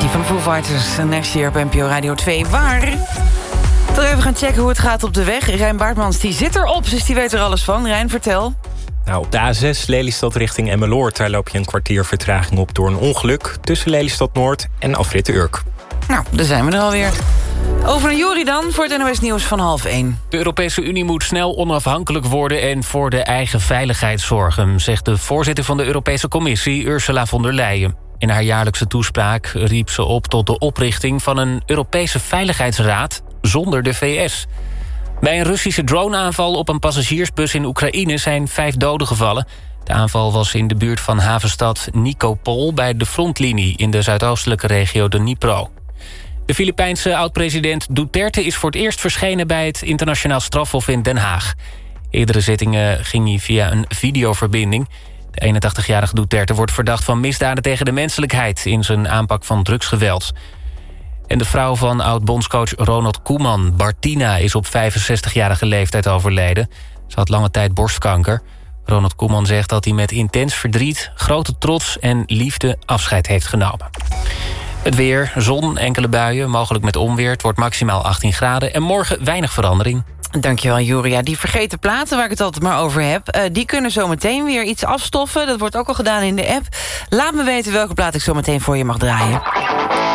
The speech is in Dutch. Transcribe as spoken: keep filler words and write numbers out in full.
Die van Foo Fighters Next Year op N P O Radio twee. Waar? Toch even gaan checken hoe het gaat op de weg. Rijn Baartmans die zit erop, dus die weet er alles van. Rijn, vertel. Nou, op de A zes Lelystad richting Emmeloord... daar loop je een kwartier vertraging op door een ongeluk... tussen Lelystad Noord en afrit Urk. Nou, daar zijn we er alweer. Over naar Jori dan, voor het N O S Nieuws van half één. De Europese Unie moet snel onafhankelijk worden... en voor de eigen veiligheid zorgen... zegt de voorzitter van de Europese Commissie, Ursula von der Leyen. In haar jaarlijkse toespraak riep ze op tot de oprichting... van een Europese Veiligheidsraad zonder de V S. Bij een Russische droneaanval op een passagiersbus in Oekraïne... zijn vijf doden gevallen. De aanval was in de buurt van havenstad Nikopol... bij de frontlinie in de zuidoostelijke regio Dnipro. De Filipijnse oud-president Duterte is voor het eerst verschenen... bij het internationaal strafhof in Den Haag. Eerdere zittingen ging hij via een videoverbinding. De eenentachtigjarige Duterte wordt verdacht van misdaden tegen de menselijkheid... in zijn aanpak van drugsgeweld. En de vrouw van oud-bondscoach Ronald Koeman, Bartina... is op vijfenzestigjarige leeftijd overleden. Ze had lange tijd borstkanker. Ronald Koeman zegt dat hij met intens verdriet... grote trots en liefde afscheid heeft genomen. Het weer, zon, enkele buien, mogelijk met onweer. Het wordt maximaal achttien graden en morgen weinig verandering. Dankjewel, Juria. Die vergeten platen waar ik het altijd maar over heb... Uh, die kunnen zo meteen weer iets afstoffen. Dat wordt ook al gedaan in de app. Laat me weten welke plaat ik zo meteen voor je mag draaien.